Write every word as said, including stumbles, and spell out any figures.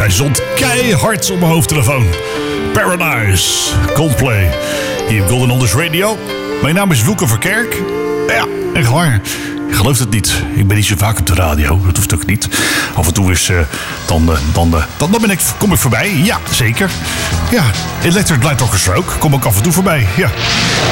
Hij stond keihard op mijn hoofdtelefoon. Paradise, Coldplay. Hier op Golden Onders Radio. Mijn naam is Woeke Verkerk. Ja, echt waar. Je gelooft het niet. Ik ben niet zo vaak op de radio. Dat hoeft ook niet. Af en toe is... Uh, dan, uh, dan, uh, dan, dan ben ik, kom ik voorbij. Ja, zeker. Ja, Electric Light Orchestra ook. Kom ik af en toe voorbij. Ja.